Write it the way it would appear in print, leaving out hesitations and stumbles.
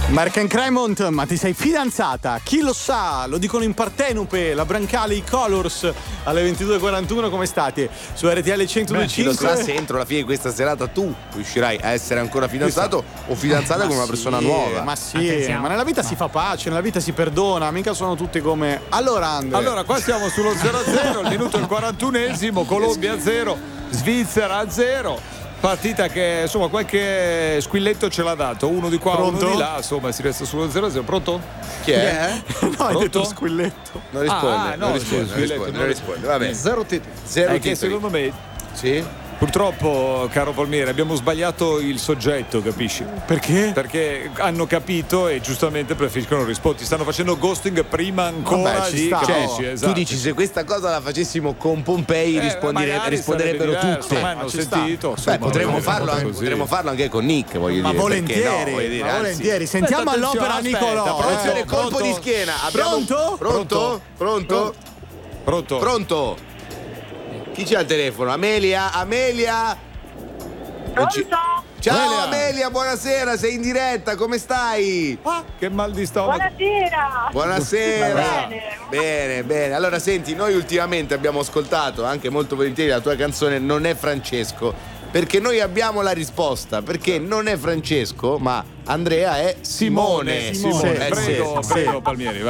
Mark Cremont, ma ti sei fidanzata? Chi lo sa? Lo dicono in Partenupe, la Brancale, i Colors alle 22:41. Come state? Su RTL 102.5. Chi lo sa se entro la fine di questa serata tu riuscirai a essere ancora fidanzato o fidanzata con una persona nuova. Ma sì, Attenzione. ma nella vita si fa pace, nella vita si perdona, mica sono tutti come. Allora, Andre. Allora, qua siamo sullo 0-0, il minuto è il 41esimo, Colombia 0, Svizzera 0. Partita che insomma qualche squilletto ce l'ha dato, uno di qua, Pronto? uno di là, insomma si resta sullo 0-0. Pronto? Chi è? No, hai detto Pronto? squilletto. Non risponde, no, non risponde, sì, non risponde, non risponde. Vabbè. Zero titoli. Zero È che titoli. secondo me Sì? purtroppo, caro Palmieri, abbiamo sbagliato il soggetto, capisci? Perché? Perché hanno capito e giustamente preferiscono rispondere. Stanno facendo ghosting prima ancora Vabbè, ci di sta. capisci, Cioè, esatto. Tu dici se questa cosa la facessimo con Pompei magari risponderebbero sarebbe diverso, tutte. ma hanno ci sta. sentito. Beh, insomma, potremmo voglio farlo, dire, anche, così. potremmo farlo anche con Nick, voglio Ma dire. volentieri, perché no, voglio dire, ma anzi. volentieri. Sentiamo Aspetta, all'opera aspetta, Nicolò. Attenzione, colpo Pronto? di schiena. Abbiamo- Pronto? Pronto? Pronto? Pronto? Pronto? Chi c'è al telefono? Amelia? Amelia? Pronto? Ciao Amelia, buonasera, sei in diretta, come stai? Ah, che mal di stomaco. Buonasera. Buonasera. Bene. Bene, bene. Allora senti, noi ultimamente abbiamo ascoltato anche molto volentieri la tua canzone Non è Francesco, perché noi abbiamo la risposta, perché non è Francesco, ma Andrea è Simone. Simone, Eh sì. prego, Palmieri, vai.